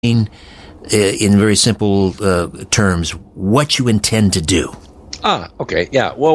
in very simple terms, what you intend to do. Okay. Yeah. Well,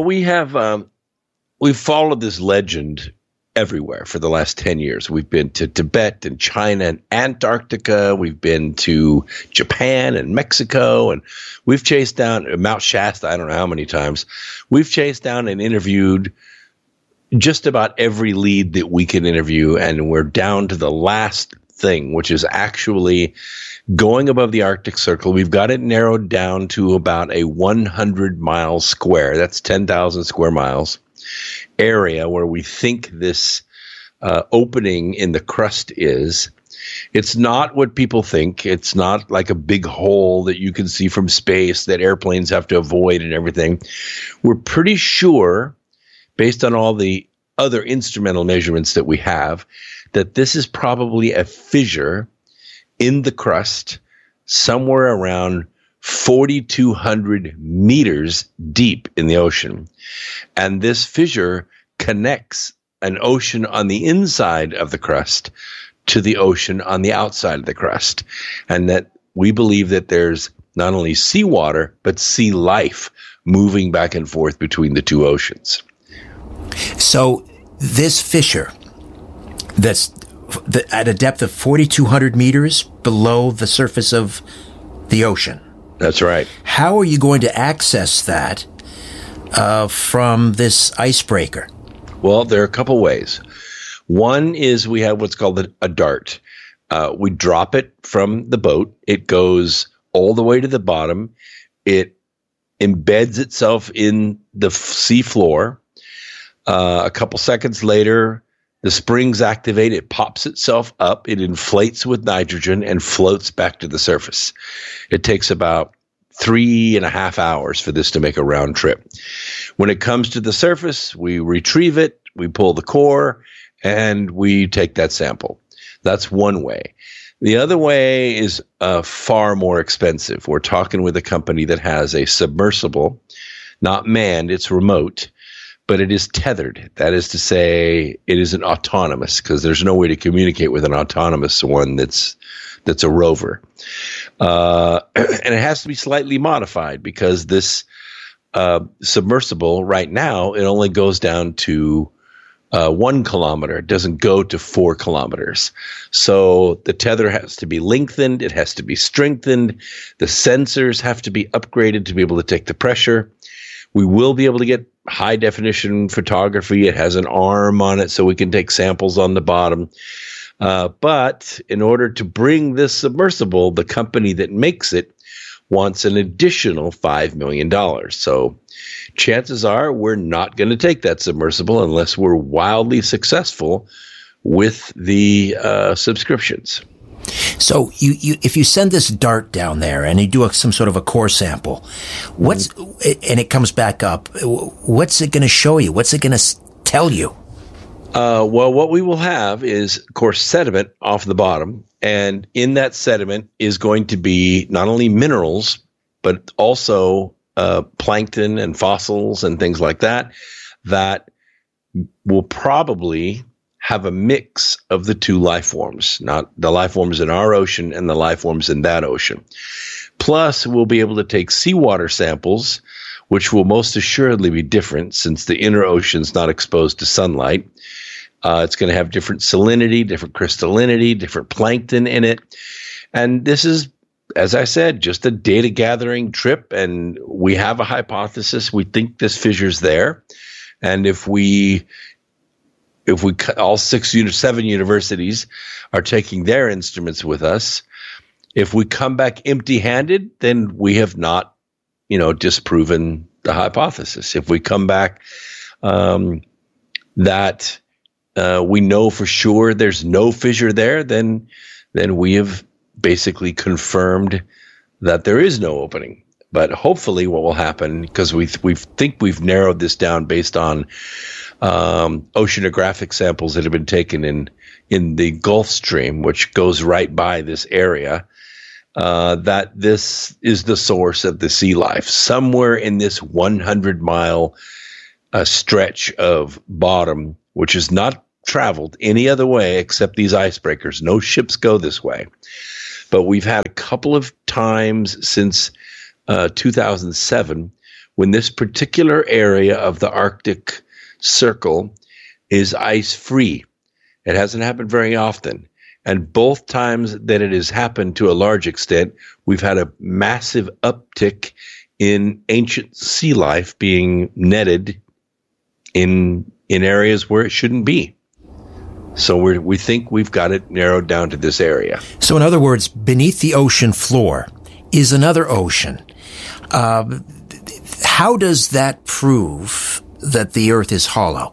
we've followed this legend everywhere for the last 10 years. We've been to Tibet and China and Antarctica. We've been to Japan and Mexico, and we've chased down Mount Shasta. I don't know how many times. We've chased down and interviewed just about every lead that we can interview, and we're down to the last thing, which is actually going above the Arctic Circle. We've got it narrowed down to about a 100-mile square. That's 10,000 square miles area where we think this opening in the crust is. It's not what people think. It's not like a big hole that you can see from space that airplanes have to avoid and everything. We're pretty sure, based on all the other instrumental measurements that we have, that this is probably a fissure in the crust somewhere around 4,200 meters deep in the ocean. And this fissure connects an ocean on the inside of the crust to the ocean on the outside of the crust. And that we believe that there's not only seawater, but sea life moving back and forth between the two oceans. So this fissure that's at a depth of 4,200 meters below the surface of the ocean. That's right. How are you going to access that from this icebreaker? Well, there are a couple ways. One is we have what's called a dart. We drop it from the boat. It goes all the way to the bottom. It embeds itself in the sea floor. A couple seconds later, the springs activate. It pops itself up. It inflates with nitrogen and floats back to the surface. It takes about 3.5 hours for this to make a round trip. When it comes to the surface, we retrieve it, we pull the core, and we take that sample. That's one way. The other way is far more expensive. We're talking with a company that has a submersible, not manned, it's remote, but it is tethered. That is to say, it isn't autonomous, because there's no way to communicate with an autonomous one that's a rover. And it has to be slightly modified, because this submersible right now, it only goes down to 1 kilometer. It doesn't go to 4 kilometers. So the tether has to be lengthened. It has to be strengthened. The sensors have to be upgraded to be able to take the pressure. We will be able to get high definition photography. It has an arm on it so we can take samples on the bottom. But in order to bring this submersible, the company that makes it wants an additional $5 million. So chances are we're not going to take that submersible unless we're wildly successful with the subscriptions. So if you send this dart down there and you do some sort of a core sample, and it comes back up, what's it going to show you? What's it going to tell you? Well, what we will have is, of course, sediment off the bottom. And in that sediment is going to be not only minerals, but also plankton and fossils and things like that, that will probably have a mix of the two life forms, not the life forms in our ocean and the life forms in that ocean. Plus, we'll be able to take seawater samples, which will most assuredly be different since the inner ocean's not exposed to sunlight. It's going to have different salinity, different crystallinity, different plankton in it. And this is, as I said, just a data gathering trip. And we have a hypothesis. We think this fissure's there. And if we all 7 universities are taking their instruments with us, if we come back empty-handed, then we have not, disproven the hypothesis. If we come back that we know for sure there's no fissure there, then we have basically confirmed that there is no opening. But hopefully what will happen, because we think we've narrowed this down based on oceanographic samples that have been taken in the Gulf Stream, which goes right by this area, that this is the source of the sea life. Somewhere in this 100-mile stretch of bottom, which is not traveled any other way except these icebreakers. No ships go this way. But we've had a couple of times since 2007 when this particular area of the Arctic Circle is ice-free. It hasn't happened very often. And both times that it has happened to a large extent, we've had a massive uptick in ancient sea life being netted in areas where it shouldn't be. So we think we've got it narrowed down to this area. So in other words, beneath the ocean floor is another ocean. How does that prove that the Earth is hollow?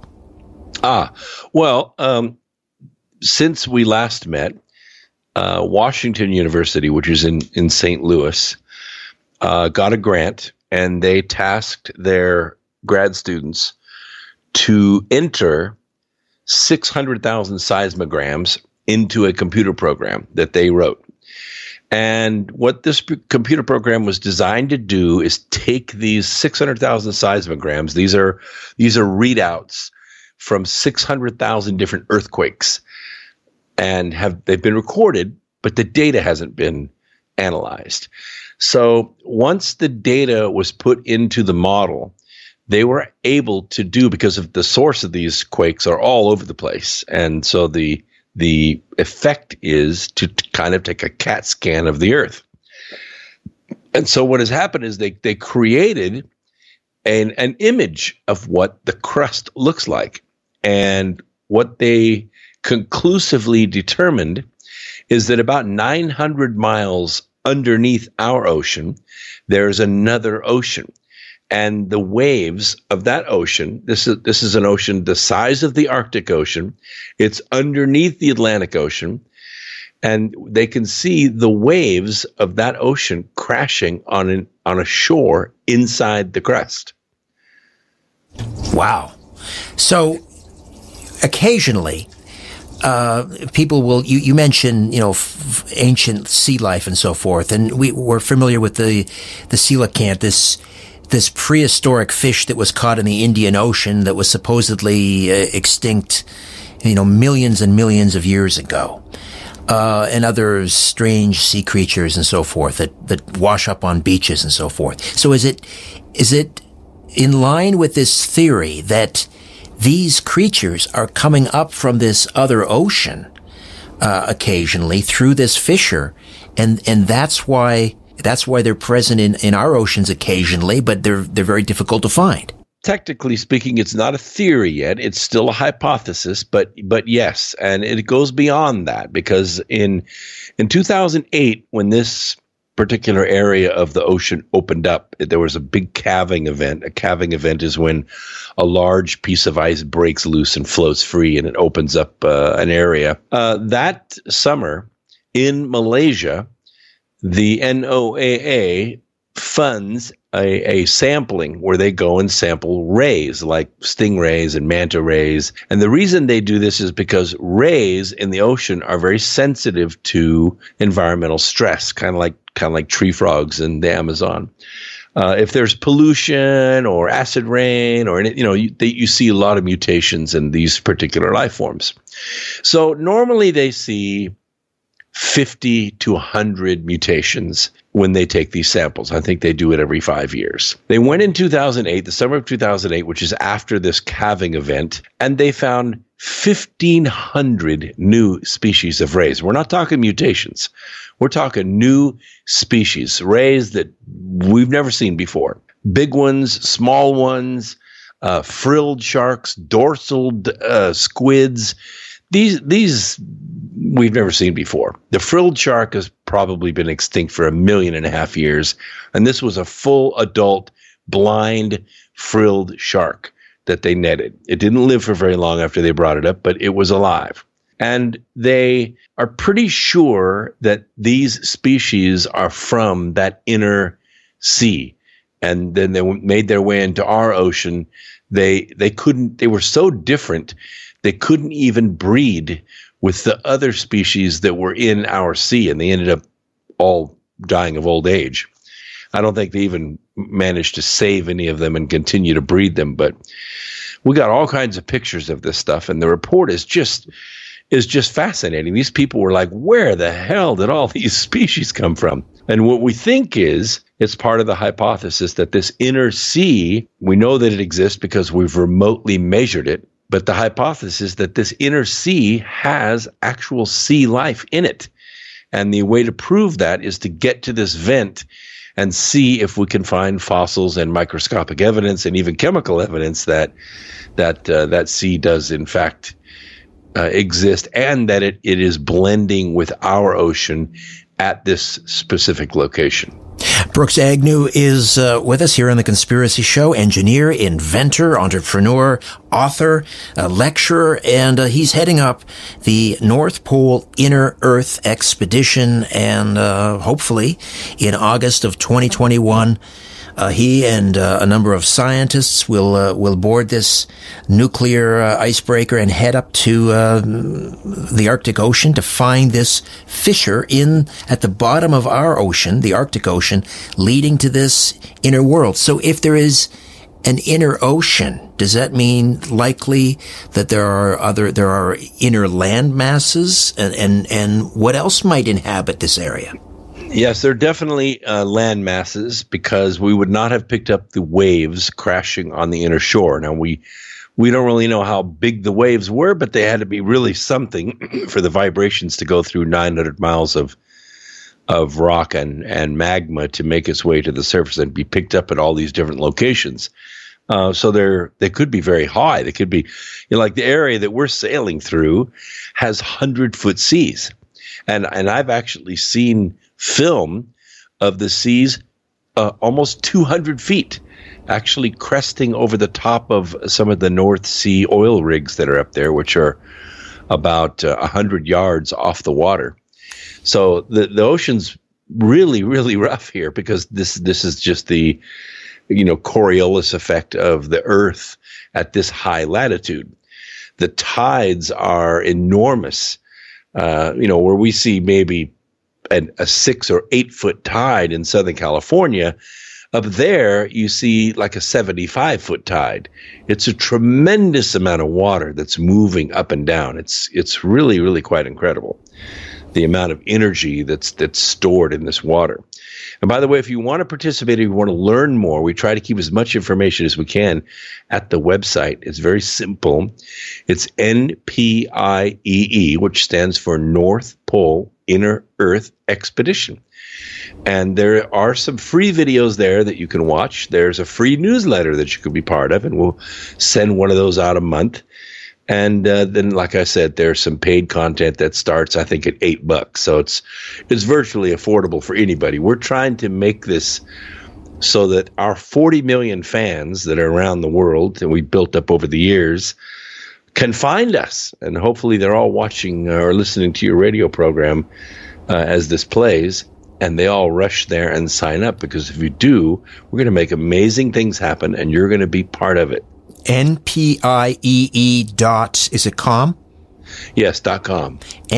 Since we last met, Washington University, which is in St. Louis, got a grant, and they tasked their grad students to enter 600,000 seismograms into a computer program that they wrote. And what this computer program was designed to do is take these 600,000 seismograms. These are readouts from 600,000 different earthquakes, and they've been recorded, but the data hasn't been analyzed. So once the data was put into the model, they were able to do, because of the source of these quakes are all over the place. And so the effect is to kind of take a CAT scan of the Earth. And so what has happened is they created an image of what the crust looks like. And what they conclusively determined is that about 900 miles underneath our ocean, there's another ocean. And the waves of that ocean, this is an ocean the size of the Arctic Ocean. It's underneath the Atlantic Ocean. And they can see the waves of that ocean crashing on a shore inside the crust. Wow. So occasionally, people will, you mentioned, ancient sea life and so forth. And we're familiar with the coelacanth, this prehistoric fish that was caught in the Indian Ocean that was supposedly extinct, millions and millions of years ago, and other strange sea creatures and so forth that wash up on beaches and so forth. So is it in line with this theory that these creatures are coming up from this other ocean occasionally through this fissure, and that's why they're present in our oceans occasionally, but they're very difficult to find? Technically speaking, it's not a theory yet. It's still a hypothesis, but yes, and it goes beyond that, because in 2008, when this particular area of the ocean opened up, there was a big calving event. A calving event is when a large piece of ice breaks loose and floats free, and it opens up an area. That summer in Malaysia, the NOAA funds a sampling where they go and sample rays like stingrays and manta rays. And the reason they do this is because rays in the ocean are very sensitive to environmental stress, kind of like tree frogs in the Amazon. If there's pollution or acid rain, or you see a lot of mutations in these particular life forms. So normally they see 50 to 100 mutations when they take these samples. I think they do it every 5 years. They went in 2008, the summer of 2008, which is after this calving event, and they found 1,500 new species of rays. We're not talking mutations. We're talking new species, rays that we've never seen before. Big ones, small ones, frilled sharks, dorsal squids. These we've never seen before. The frilled shark has probably been extinct for 1.5 million years, and this was a full adult blind frilled shark that they netted. It didn't live for very long after they brought it up, but it was alive. And they are pretty sure that these species are from that inner sea. And then they made their way into our ocean. They were so different, they couldn't even breed with the other species that were in our sea, and they ended up all dying of old age. I don't think they even managed to save any of them and continue to breed them, but we got all kinds of pictures of this stuff, and the report is just is just fascinating. These people were like, where the hell did all these species come from? And what we think is, it's part of the hypothesis that this inner sea, we know that it exists because we've remotely measured it, but the hypothesis is that this inner sea has actual sea life in it. And the way to prove that is to get to this vent and see if we can find fossils and microscopic evidence and even chemical evidence that sea does in fact exist, and that it is blending with our ocean at this specific location. Brooks Agnew is with us here on The Conspiracy Show, engineer, inventor, entrepreneur, author, lecturer, and he's heading up the North Pole Inner Earth Expedition, and hopefully in August of 2021, he and a number of scientists will board this nuclear icebreaker and head up to the Arctic Ocean to find this fissure at the bottom of our ocean, the Arctic Ocean, leading to this inner world. So if there is an inner ocean, does that mean likely that there are inner land masses, and what else might inhabit this area? Yes, there are definitely land masses, because we would not have picked up the waves crashing on the inner shore. Now, we don't really know how big the waves were, but they had to be really something for the vibrations to go through 900 miles of rock and magma to make its way to the surface and be picked up at all these different locations. So they could be very high. They could be, like the area that we're sailing through has 100-foot seas. And I've actually seen film of the seas almost 200 feet, actually cresting over the top of some of the North Sea oil rigs that are up there, which are about 100 yards off the water. So the ocean's really, really rough here, because this is just the Coriolis effect of the Earth at this high latitude. The tides are enormous. Where we see maybe a 6 or 8 foot tide in Southern California, up there you see like a 75-foot tide. It's a tremendous amount of water that's moving up and down. It's really, really quite incredible, the amount of energy that's stored in this water. And by the way, if you want to participate, if you want to learn more, we try to keep as much information as we can at the website. It's very simple. It's NPIEE, which stands for North Pole Inner Earth Expedition. And there are some free videos there that you can watch. There's a free newsletter that you could be part of, and we'll send one of those out a month. And then, like I said, there's some paid content that starts, I think, at $8. So it's virtually affordable for anybody. We're trying to make this so that our 40 million fans that are around the world that we built up over the years can find us. And hopefully they're all watching or listening to your radio program as this plays, and they all rush there and sign up, because if you do, we're going to make amazing things happen, and you're going to be part of it. NPIEE is it com? Yes, .com.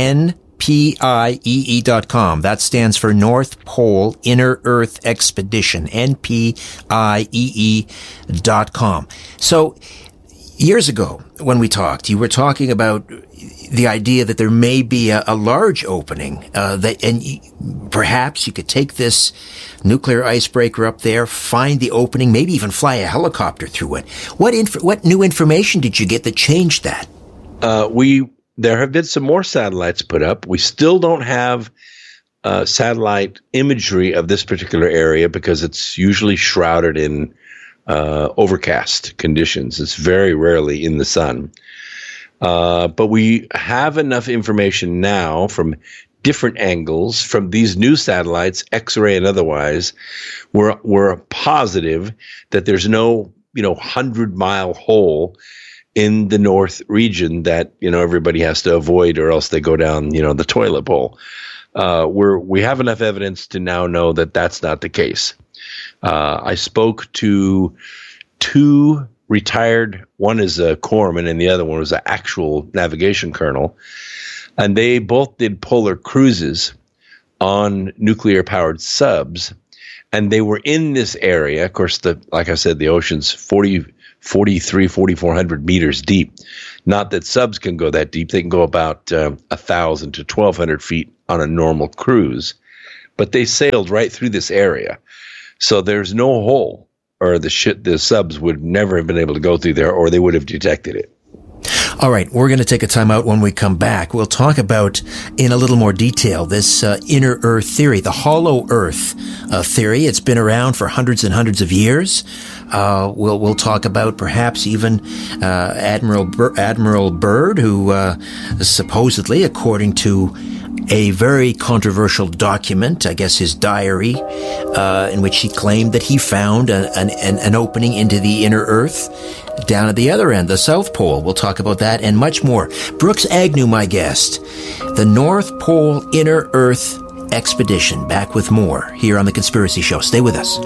NPIEE.com. That stands for North Pole Inner Earth Expedition. NPIEE.com. So, years ago, when we talked, you were talking about the idea that there may be a large opening, perhaps you could take this nuclear icebreaker up there, find the opening, maybe even fly a helicopter through it. What new information did you get that changed that? There have been some more satellites put up. We still don't have satellite imagery of this particular area, because it's usually shrouded in overcast conditions. It's very rarely in the sun. But we have enough information now from different angles from these new satellites, X-ray and otherwise. We're positive that there's no 100-mile hole in the north region that everybody has to avoid, or else they go down the toilet bowl. We have enough evidence to now know that that's not the case. I spoke to two retired, one is a corpsman and the other one was an actual navigation colonel, and they both did polar cruises on nuclear powered subs, and they were in this area. Of course, like I said, the ocean's 40 4,400 meters deep. Not that subs can go that deep. They can go about 1,000 to 1,200 feet on a normal cruise. But they sailed right through this area. So there's no hole, or the subs would never have been able to go through there, or they would have detected it. All right, we're going to take a time out. When we come back, we'll talk about, in a little more detail, this inner Earth theory, the hollow Earth theory. It's been around for hundreds and hundreds of years. We'll talk about perhaps even Admiral Byrd, who supposedly, according to a very controversial document, I guess his diary, in which he claimed that he found an opening into the inner Earth down at the other end, the South Pole. We'll talk about that and much more. Brooks Agnew, my guest. The North Pole Inner Earth Expedition. Back with more here on The Conspiracy Show. Stay with us.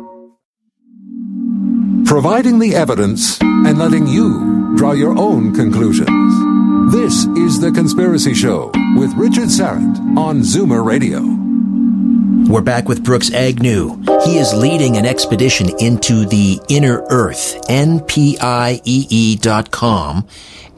Providing the evidence and letting you draw your own conclusions. This is The Conspiracy Show with Richard Syrett on Zoomer Radio. We're back with Brooks Agnew. He is leading an expedition into the inner Earth, NPIEE.com.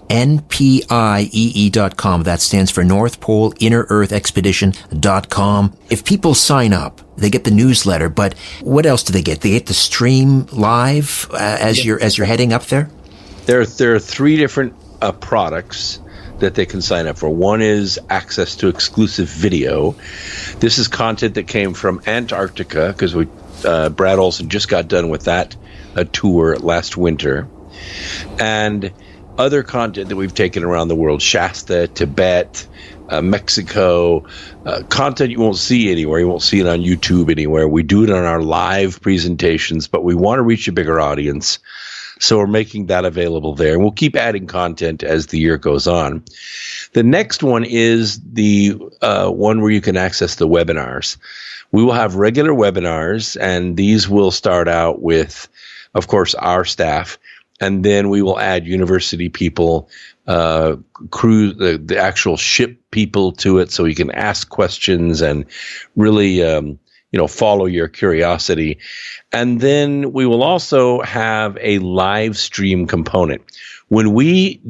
NPIEE.com. That stands for North Pole Inner Earth Expedition.com. If people sign up, they get the newsletter, but what else do they get? They get the stream live as you're heading up there? There are three different products that they can sign up for. One is access to exclusive video. This is content that came from Antarctica, because Brad Olson just got done with that tour last winter. And other content that we've taken around the world, Shasta, Tibet, Mexico, content you won't see anywhere. You won't see it on YouTube anywhere. We do it on our live presentations, but we want to reach a bigger audience. So we're making that available there. And we'll keep adding content as the year goes on. The next one is the one where you can access the webinars. We will have regular webinars, and these will start out with, of course, our staff. And then we will add university people, crew, the actual ship people to it, so you can ask questions and really follow your curiosity. And then we will also have a live stream component. When we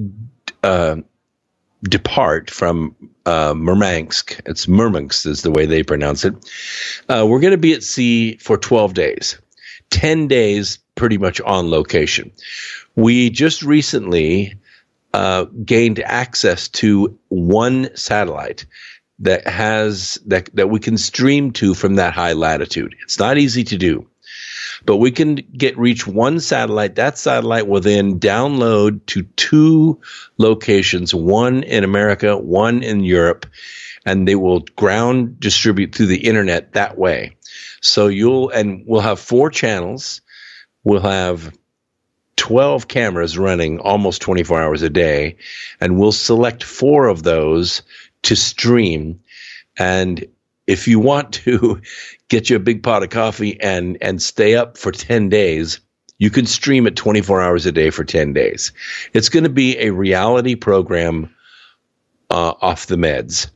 depart from Murmansk, it's Murmansk is the way they pronounce it, we're going to be at sea for 12 days. 10 days pretty much on location. We just recently gained access to one satellite that we can stream to from that high latitude. It's not easy to do, but we can reach one satellite. That satellite will then download to two locations, one in America, one in Europe, and they will ground distribute through the internet that way. So we'll have 4 channels. We'll have 12 cameras running almost 24 hours a day, and we'll select 4 of those to stream. And if you want to get you a big pot of coffee and stay up for 10 days, you can stream it 24 hours a day for 10 days. It's going to be a reality program off the meds.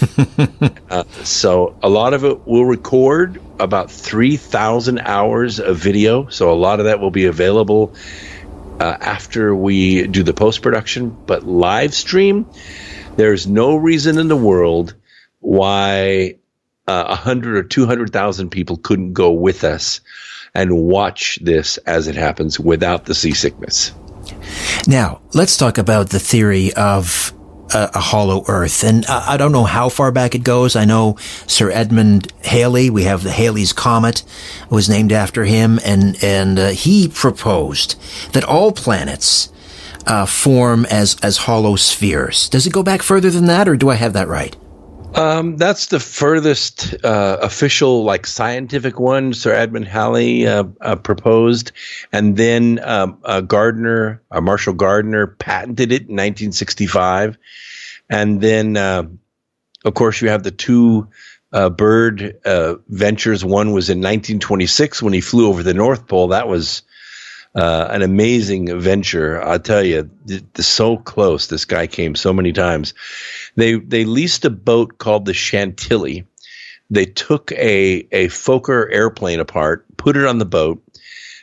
So a lot of it will record, about 3,000 hours of video. So a lot of that will be available after we do the post-production. But live stream, there's no reason in the world why 100 or 200,000 people couldn't go with us and watch this as it happens without the seasickness. Now, let's talk about the theory of a hollow Earth. And I don't know how far back it goes. I know Sir Edmund Halley, we have the Halley's Comet, was named after him, and he proposed that all planets form as hollow spheres. Does it go back further than that, or do I have that right? That's the furthest official, scientific one Sir Edmund Halley proposed, and then Marshall Gardner patented it in 1965, and then of course you have the 2 Byrd ventures. One was in 1926 when he flew over the North Pole. That was an amazing venture. I'll tell you, so close. This guy came so many times. They leased a boat called the Chantilly. They took a Fokker airplane apart, put it on the boat.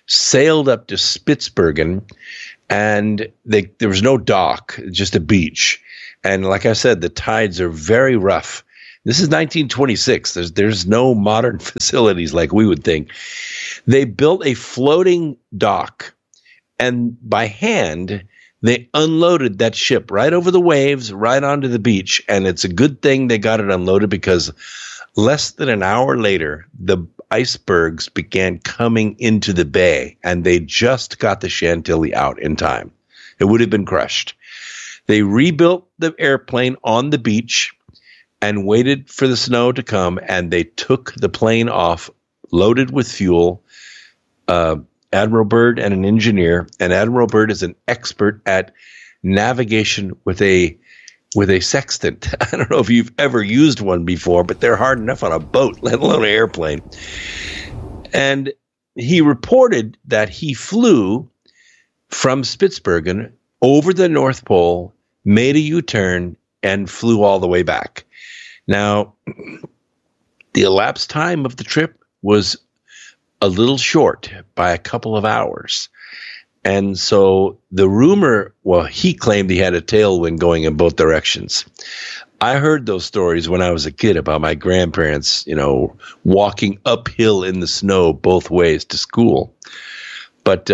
sailed up to Spitsbergen, and there was no dock, just a beach. And like I said, the tides are very rough. This is 1926. There's no modern facilities like we would think. They built a floating dock, and by hand, they unloaded that ship right over the waves, right onto the beach. And it's a good thing they got it unloaded, because less than an hour later, the icebergs began coming into the bay, and they just got the Chantilly out in time. It would have been crushed. They rebuilt the airplane on the beach and waited for the snow to come, and they took the plane off loaded with fuel. Admiral Byrd and an engineer, and Admiral Byrd is an expert at navigation with a sextant. I don't know if you've ever used one before, but they're hard enough on a boat, let alone an airplane. And he reported that he flew from Spitsbergen over the North Pole, made a U-turn, and flew all the way back. Now, the elapsed time of the trip was a little short by a couple of hours. And so the rumor, well, he claimed he had a tailwind going in both directions. I heard those stories when I was a kid about my grandparents, walking uphill in the snow both ways to school. But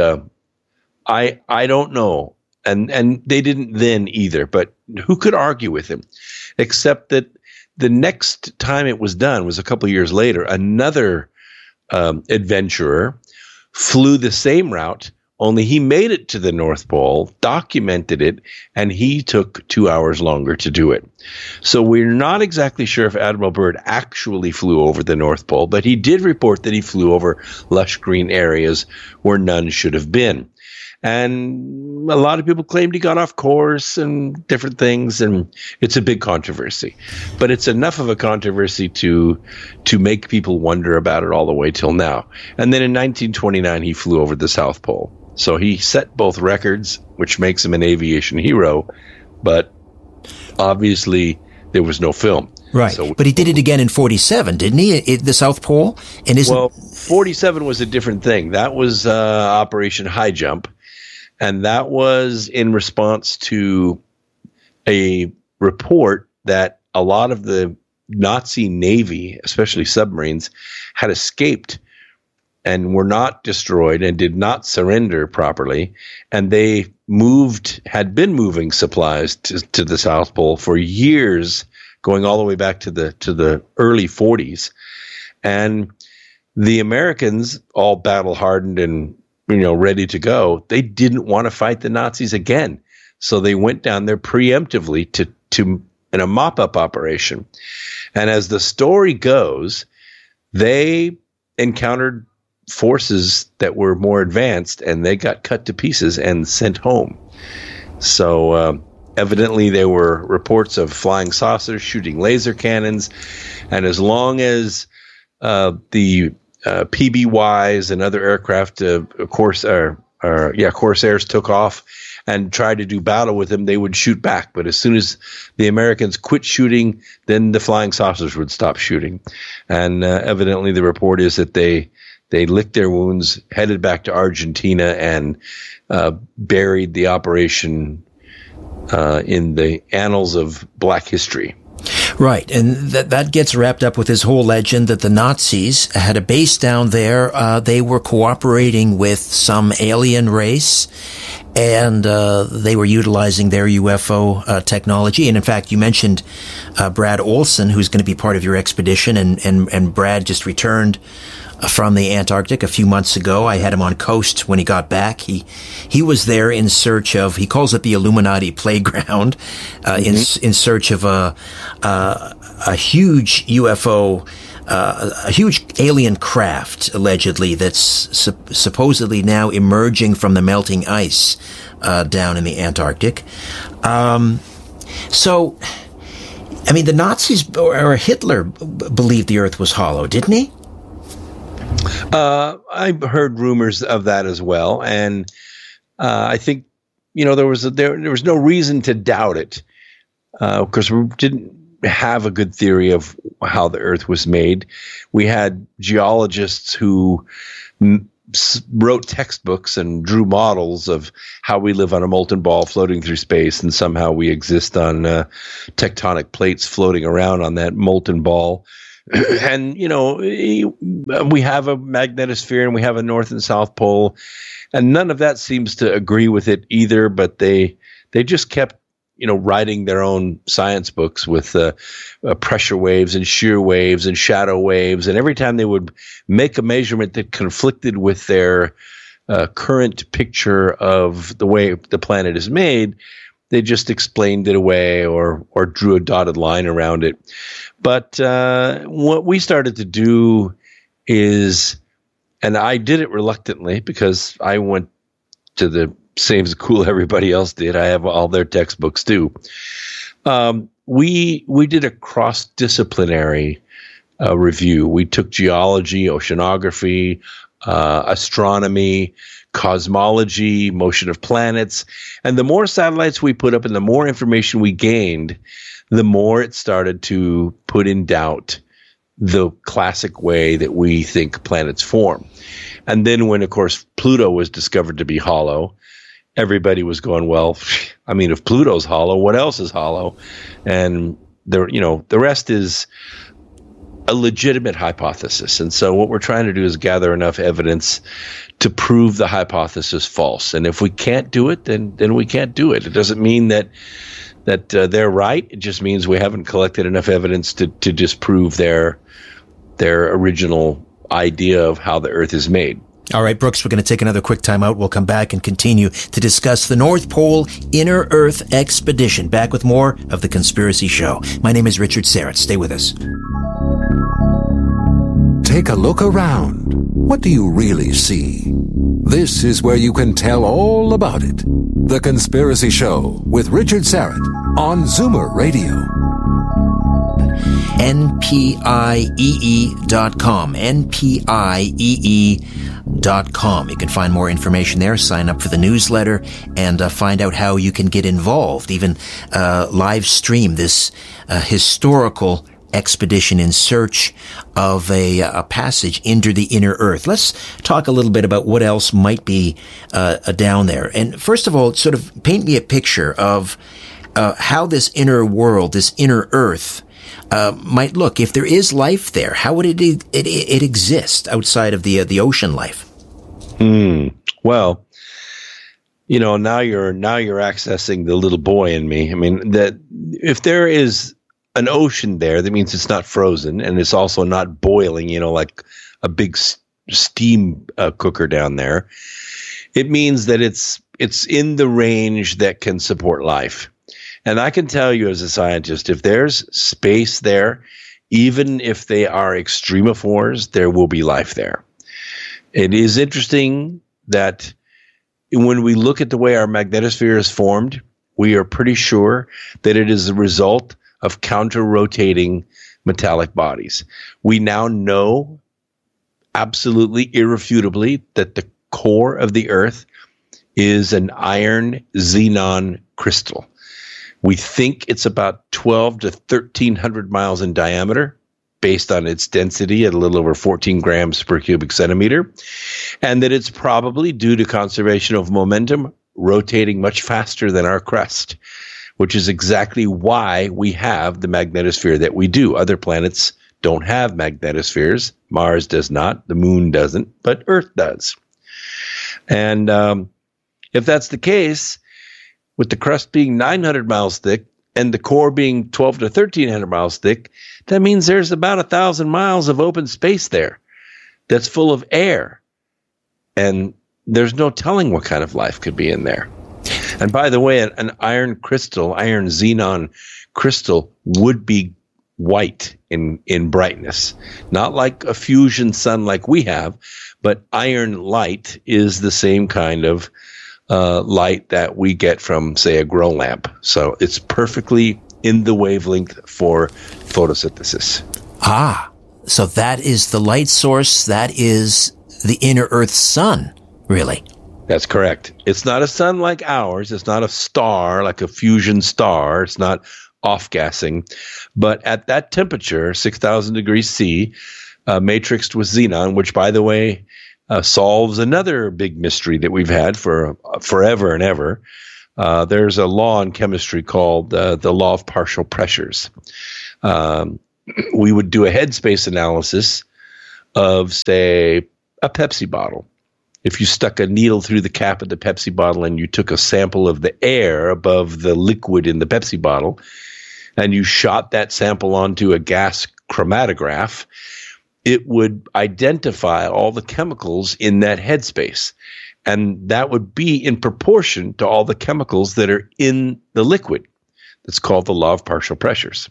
I don't know. And they didn't then either. But who could argue with him? Except that the next time it was done was a couple of years later. Another adventurer flew the same route, only he made it to the North Pole, documented it, and he took 2 hours longer to do it. So we're not exactly sure if Admiral Byrd actually flew over the North Pole, but he did report that he flew over lush green areas where none should have been. And a lot of people claimed he got off course and different things, and it's a big controversy. But it's enough of a controversy to make people wonder about it all the way till now. And then in 1929, he flew over the South Pole. So he set both records, which makes him an aviation hero, but obviously there was no film. Right, so, but he did it again in 47, didn't he, the South Pole? And well, 47 was a different thing. That was Operation High Jump, and that was in response to a report that a lot of the Nazi Navy, especially submarines, had escaped and were not destroyed and did not surrender properly. And they had been moving supplies to the South Pole for years, going all the way back to the early 40s. And the Americans, all battle hardened and ready to go, they didn't want to fight the Nazis again. So they went down there preemptively to in a mop-up operation. And as the story goes, they encountered forces that were more advanced, and they got cut to pieces and sent home. So evidently there were reports of flying saucers shooting laser cannons, and as long as the PBYs and other aircraft, Corsairs took off and tried to do battle with them, they would shoot back. But as soon as the Americans quit shooting, then the flying saucers would stop shooting. And evidently the report is that they licked their wounds, headed back to Argentina, and buried the operation in the annals of black history. Right, and that gets wrapped up with this whole legend that the Nazis had a base down there. They were cooperating with some alien race, and they were utilizing their UFO technology. And in fact, you mentioned Brad Olson, who's going to be part of your expedition, and Brad just returned from the Antarctic a few months ago. I had him on Coast when he got back. He was there in search of, he calls it the Illuminati playground, in search of a huge UFO, a huge alien craft, allegedly, that's supposedly now emerging from the melting ice down in the Antarctic. So, I mean, the Nazis, or Hitler, believed the Earth was hollow, didn't he? I've heard rumors of that as well, and I think there was no reason to doubt it, because we didn't have a good theory of how the Earth was made. We had geologists who wrote textbooks and drew models of how we live on a molten ball floating through space, and somehow we exist on tectonic plates floating around on that molten ball. And, we have a magnetosphere and we have a north and south pole, and none of that seems to agree with it either, but they just kept writing their own science books with pressure waves and shear waves and shadow waves. And every time they would make a measurement that conflicted with their current picture of the way the planet is made, they just explained it away or drew a dotted line around it. But what we started to do is, and I did it reluctantly because I went to the same school everybody else did. I have all their textbooks too. We did a cross-disciplinary review. We took geology, oceanography, astronomy, cosmology, motion of planets, and the more satellites we put up and the more information we gained, the more it started to put in doubt the classic way that we think planets form. And then when, of course, Pluto was discovered to be hollow, everybody was going, well, I mean, if Pluto's hollow, what else is hollow? And the rest is a legitimate hypothesis. And so what we're trying to do is gather enough evidence to prove the hypothesis false. And if we can't do it, then we can't do it. It doesn't mean that they're right. It just means we haven't collected enough evidence to disprove their original idea of how the Earth is made. All right, Brooks, we're going to take another quick time out. We'll come back and continue to discuss the North Pole Inner Earth Expedition. Back with more of The Conspiracy Show. My name is Richard Syrett. Stay with us. Take a look around. What do you really see? This is where you can tell all about it. The Conspiracy Show with Richard Syrett on Zoomer Radio. NPIEE.com. NPIEE.com. You can find more information there, sign up for the newsletter, and find out how you can get involved, even live stream this historical expedition in search of a passage into the inner Earth. Let's talk a little bit about what else might be down there. And first of all, sort of paint me a picture of how this inner world, this inner Earth, might look. If there is life there, how would it exist outside of the ocean life? Well, now you're accessing the little boy in me. I mean, that if there is an ocean there, that means it's not frozen, and it's also not boiling, like a big steam cooker down there. It means that it's in the range that can support life. And I can tell you as a scientist, if there's space there, even if they are extremophores, there will be life there. It is interesting that when we look at the way our magnetosphere is formed, we are pretty sure that it is the result of counter-rotating metallic bodies. We now know absolutely irrefutably that the core of the Earth is an iron xenon crystal. We think it's about 12 to 1,300 miles in diameter, based on its density at a little over 14 grams per cubic centimeter, and that it's probably due to conservation of momentum rotating much faster than our crust, which is exactly why we have the magnetosphere that we do. Other planets don't have magnetospheres. Mars does not. The moon doesn't, but Earth does. And if that's the case, with the crust being 900 miles thick and the core being 12 to 1,300 miles thick, that means there's about 1,000 miles of open space there that's full of air. And there's no telling what kind of life could be in there. And by the way, an iron xenon crystal would be white in brightness, not like a fusion sun like we have, but iron light is the same kind of light that we get from, say, a grow lamp. So it's perfectly in the wavelength for photosynthesis. Ah, so that is the light source. That is the inner Earth sun, really. That's correct. It's not a sun like ours. It's not a star like a fusion star. It's not off-gassing. But at that temperature, 6,000 degrees C, matrixed with xenon, which, by the way, solves another big mystery that we've had for forever and ever. There's a law in chemistry called the law of partial pressures. We would do a headspace analysis of, say, a Pepsi bottle. If you stuck a needle through the cap of the Pepsi bottle and you took a sample of the air above the liquid in the Pepsi bottle and you shot that sample onto a gas chromatograph, it would identify all the chemicals in that headspace. And that would be in proportion to all the chemicals that are in the liquid. That's called the law of partial pressures.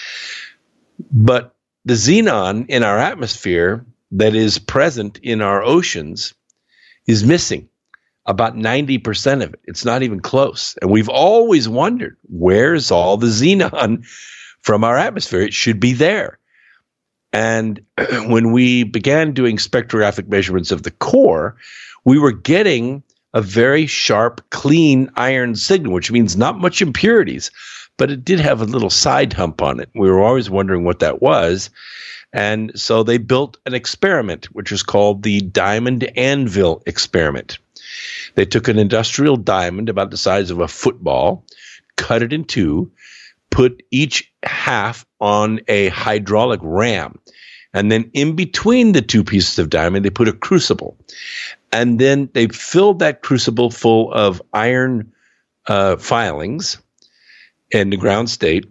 But the xenon in our atmosphere that is present in our oceans is missing about 90% of it. It's not even close. And we've always wondered, where's all the xenon from our atmosphere? It should be there. And when we began doing spectrographic measurements of the core, we were getting a very sharp, clean iron signal, which means not much impurities, but it did have a little side hump on it. We were always wondering what that was. And so they built an experiment, which was called the diamond anvil experiment. They took an industrial diamond about the size of a football, cut it in two, put each half on a hydraulic ram. And then in between the two pieces of diamond, they put a crucible. And then they filled that crucible full of iron filings in the ground state,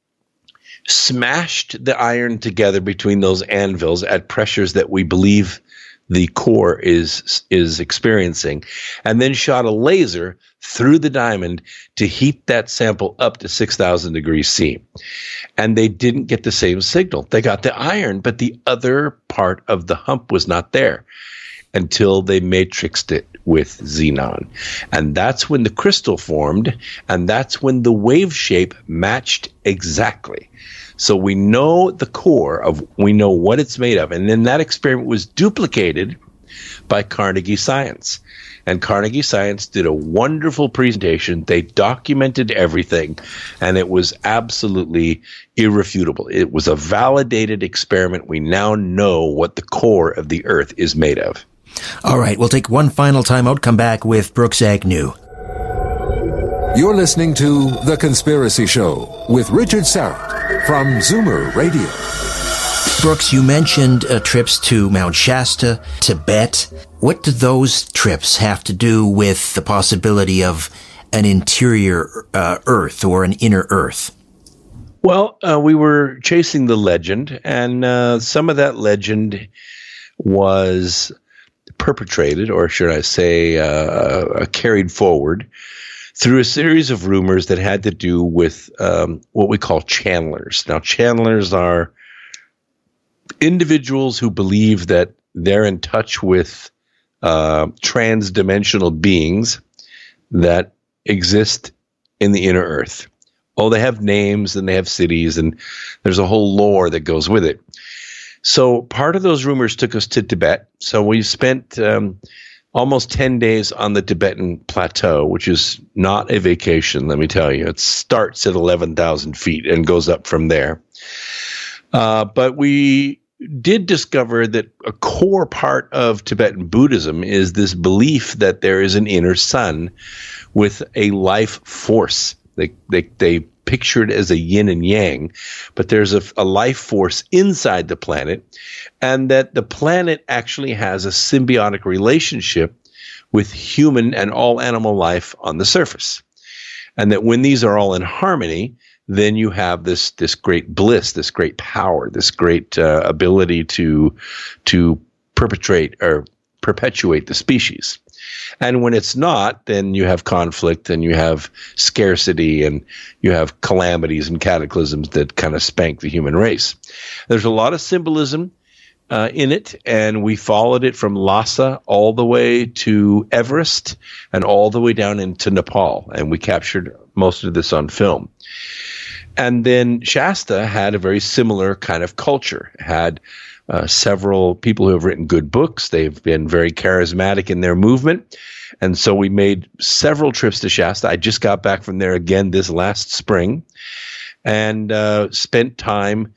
smashed the iron together between those anvils at pressures that we believe the core is experiencing, and then shot a laser through the diamond to heat that sample up to 6,000 degrees C. And they didn't get the same signal. They got the iron, but the other part of the hump was not there until they matrixed it with xenon. And that's when the crystal formed, and that's when the wave shape matched exactly. So we know the core of, we know what it's made of. And then that experiment was duplicated by Carnegie Science. And Carnegie Science did a wonderful presentation. They documented everything, and it was absolutely irrefutable. It was a validated experiment. We now know what the core of the Earth is made of. All right, we'll take one final time out, come back with Brooks Agnew. You're listening to The Conspiracy Show with Richard Syrett from Zoomer Radio. Brooks, you mentioned trips to Mount Shasta, Tibet. What do those trips have to do with the possibility of an interior Earth or an inner Earth? Well, we were chasing the legend, and some of that legend was perpetrated, or should I say carried forward, through a series of rumors that had to do with what we call channelers. Now, channelers are individuals who believe that they're in touch with trans-dimensional beings that exist in the inner Earth. Oh, they have names and they have cities, and there's a whole lore that goes with it. So part of those rumors took us to Tibet. So we spent almost 10 days on the Tibetan plateau, which is not a vacation, let me tell you. It starts at 11,000 feet and goes up from there. But we did discover that a core part of Tibetan Buddhism is this belief that there is an inner sun with a life force. They picture it as a yin and yang, but there's a life force inside the planet, and that the planet actually has a symbiotic relationship with human and all animal life on the surface. And that when these are all in harmony, then you have this great bliss, this great power, this great ability to perpetuate the species. And when it's not, then you have conflict and you have scarcity and you have calamities and cataclysms that kind of spank the human race. There's a lot of symbolism in it, and we followed it from Lhasa all the way to Everest and all the way down into Nepal, and we captured most of this on film. And then Shasta had a very similar kind of culture. It had several people who have written good books. They've been very charismatic in their movement. And so we made several trips to Shasta. I just got back from there again this last spring, and spent time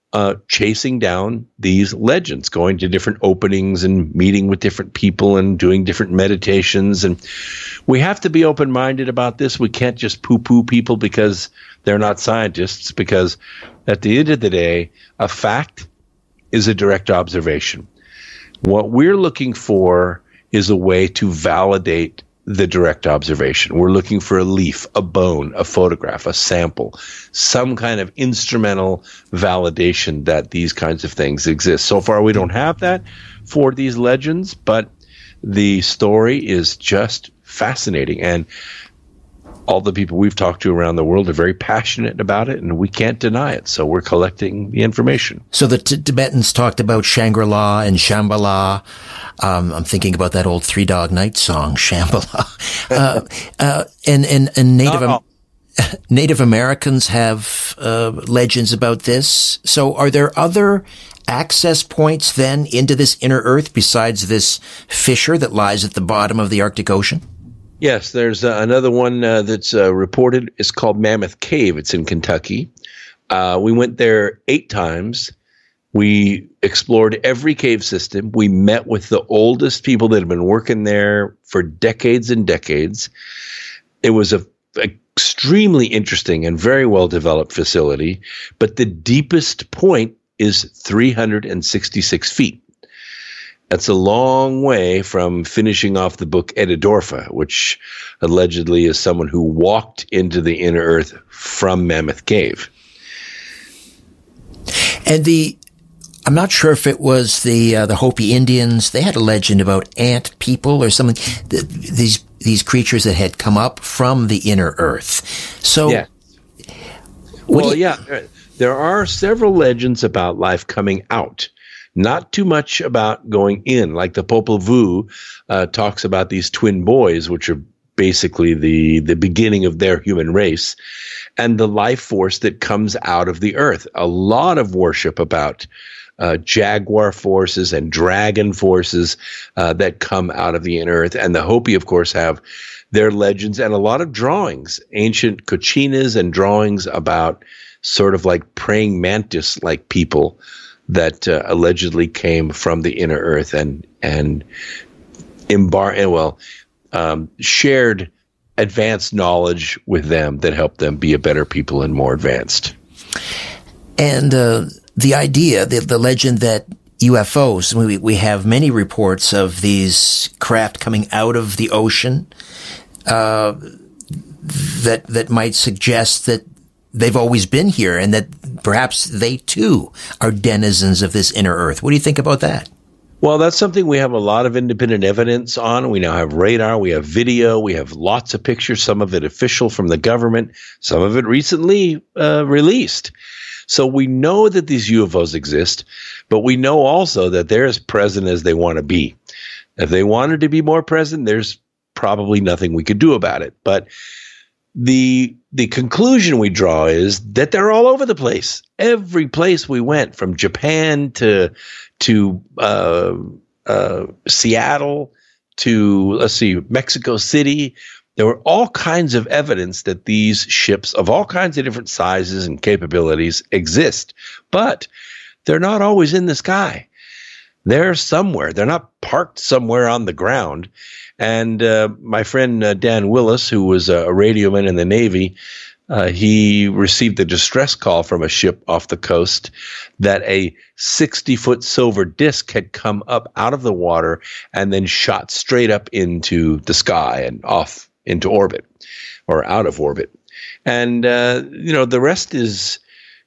chasing down these legends, going to different openings and meeting with different people and doing different meditations. And we have to be open-minded about this. We can't just poo-poo people because they're not scientists, because at the end of the day, a fact is a direct observation. What we're looking for is a way to validate the direct observation. We're looking for a leaf, a bone, a photograph, a sample, some kind of instrumental validation that these kinds of things exist. So far, we don't have that for these legends, but the story is just fascinating. And all the people we've talked to around the world are very passionate about it, and we can't deny it. So we're collecting the information. So the Tibetans talked about Shangri-La and Shambhala. I'm thinking about that old Three Dog Night song, Shambhala. And Native Americans have legends about this. So are there other access points then into this inner earth besides this fissure that lies at the bottom of the Arctic Ocean? Yes, there's another one that's reported. It's called Mammoth Cave. It's in Kentucky. We went there 8 times. We explored every cave system. We met with the oldest people that have been working there for decades and decades. It was an extremely interesting and very well-developed facility, but the deepest point is 366 feet. That's a long way from finishing off the book Edidorfa, which allegedly is someone who walked into the inner earth from Mammoth Cave. And I'm not sure if it was the Hopi Indians. They had a legend about ant people or something. These creatures that had come up from the inner earth. So, yeah. There are several legends about life coming out. Not too much about going in, like the Popol Vuh talks about these twin boys, which are basically the beginning of their human race, and the life force that comes out of the earth. A lot of worship about jaguar forces and dragon forces that come out of the inner earth. And the Hopi, of course, have their legends and a lot of drawings, ancient kochinas and drawings about sort of like praying mantis-like people that allegedly came from the inner earth and shared advanced knowledge with them that helped them be a better people and more advanced. And the idea, the legend that UFOs, we have many reports of these craft coming out of the ocean that might suggest that they've always been here and that perhaps they too are denizens of this inner earth. What do you think about that? Well, that's something we have a lot of independent evidence on. We now have radar, we have video, we have lots of pictures, some of it official from the government, some of it recently released. So we know that these UFOs exist, but we know also that they're as present as they want to be. If they wanted to be more present, there's probably nothing we could do about it. But the conclusion we draw is that they're all over the place. Every place we went, from Japan to Seattle to, Mexico City, there were all kinds of evidence that these ships of all kinds of different sizes and capabilities exist. But they're not always in the sky. They're somewhere. They're not parked somewhere on the ground. And my friend Dan Willis, who was a radioman in the Navy, he received a distress call from a ship off the coast that a 60-foot silver disc had come up out of the water and then shot straight up into the sky and off into orbit or out of orbit. And, the rest is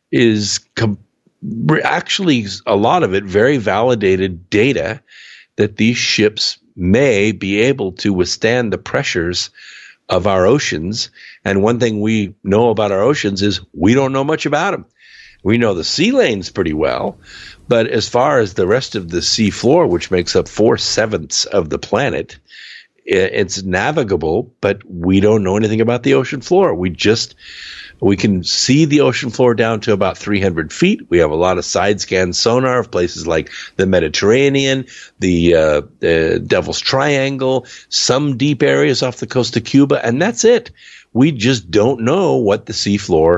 actually a lot of it very validated data that these ships may be able to withstand the pressures of our oceans. And one thing we know about our oceans is we don't know much about them. We know the sea lanes pretty well, but as far as the rest of the sea floor, which makes up 4/7 of the planet, it's navigable, but we don't know anything about the ocean floor. We can see the ocean floor down to about 300 feet. We have a lot of side scan sonar of places like the Mediterranean, the Devil's Triangle, some deep areas off the coast of Cuba, and that's it. We just don't know what the seafloor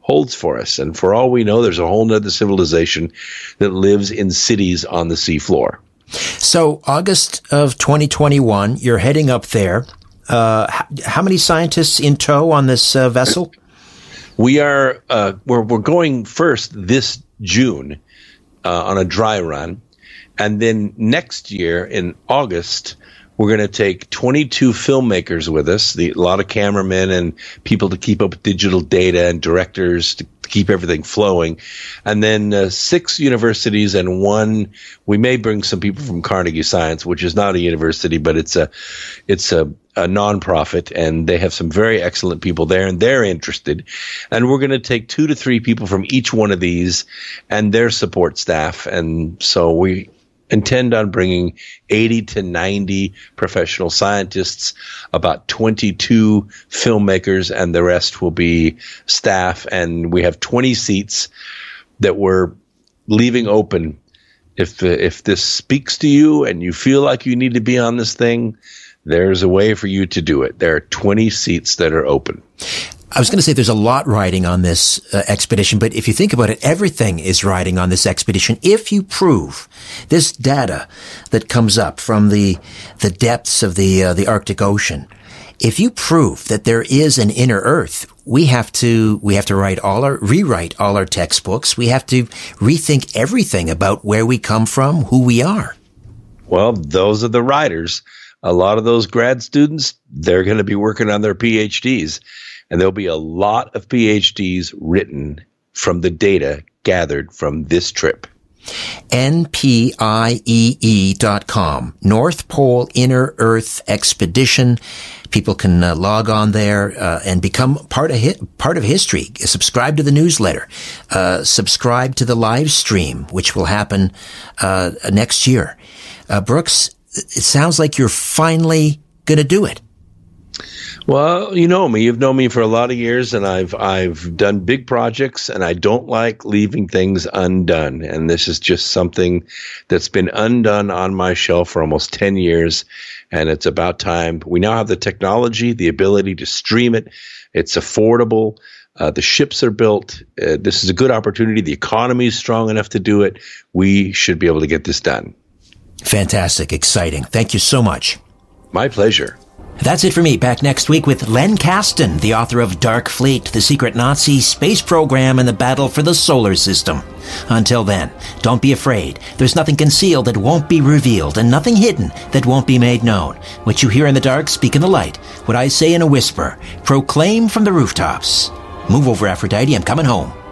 holds for us. And for all we know, there's a whole nother civilization that lives in cities on the seafloor. So August of 2021, you're heading up there. How many scientists in tow on this vessel? We are we're going first this June on a dry run, and then next year in August we're going to take 22 filmmakers with us, a lot of cameramen and people to keep up with digital data and directors to keep everything flowing, and then 6 universities and one. We may bring some people from Carnegie Science, which is not a university, but it's a nonprofit, and they have some very excellent people there, and they're interested. And we're going to take 2 to 3 people from each one of these and their support staff, and so we intend on bringing 80 to 90 professional scientists, about 22 filmmakers, and the rest will be staff. And we have 20 seats that we're leaving open. If this speaks to you and you feel like you need to be on this thing, there's a way for you to do it. There are 20 seats that are open. I was going to say there's a lot riding on this expedition, but if you think about it, everything is riding on this expedition. If you prove this data that comes up from the depths of the Arctic Ocean, if you prove that there is an inner Earth, we have to rewrite all our textbooks. We have to rethink everything about where we come from, who we are. Well, those are the writers. A lot of those grad students, they're going to be working on their PhDs. And there'll be a lot of PhDs written from the data gathered from this trip. NPIEE.com, North Pole Inner Earth Expedition. People can log on there and become part of history. Subscribe to the newsletter. Subscribe to the live stream, which will happen next year. Brooks, it sounds like you're finally going to do it. Well, you know me. You've known me for a lot of years, and I've done big projects, and I don't like leaving things undone. And this is just something that's been undone on my shelf for almost 10 years, and it's about time. We now have the technology, the ability to stream it. It's affordable. The ships are built. This is a good opportunity. The economy is strong enough to do it. We should be able to get this done. Fantastic. Exciting. Thank you so much. My pleasure. That's it for me. Back next week with Len Kasten, the author of Dark Fleet, the secret Nazi space program and the battle for the solar system. Until then, don't be afraid. There's nothing concealed that won't be revealed, and nothing hidden that won't be made known. What you hear in the dark, speak in the light. What I say in a whisper, proclaim from the rooftops. Move over, Aphrodite, I'm coming home.